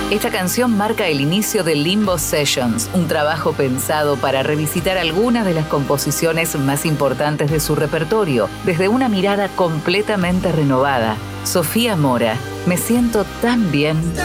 Esta canción marca el inicio de Limbo Sessions, un trabajo pensado para revisitar algunas de las composiciones más importantes de su repertorio, desde una mirada completamente renovada. Sofía Mora, me siento tan bien.